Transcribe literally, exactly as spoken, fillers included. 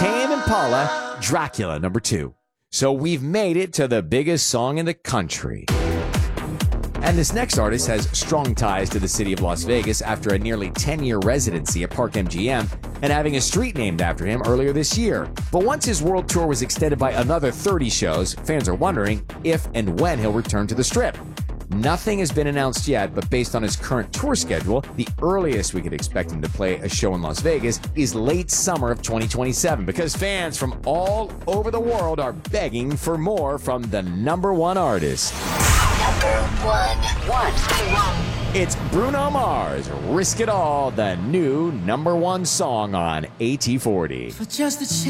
Tame Impala, Dracula, number two. So we've made it to the biggest song in the country. And this next artist has strong ties to the city of Las Vegas after a nearly ten-year residency at Park M G M and having a street named after him earlier this year. But once his world tour was extended by another thirty shows, fans are wondering if and when he'll return to the Strip. Nothing has been announced yet, but based on his current tour schedule, the earliest we could expect him to play a show in Las Vegas is late summer of twenty twenty-seven, because fans from all over the world are begging for more from the number one artist. Number one. One. It's Bruno Mars, Risk It All, the new number one song on A T forty. For just a chance.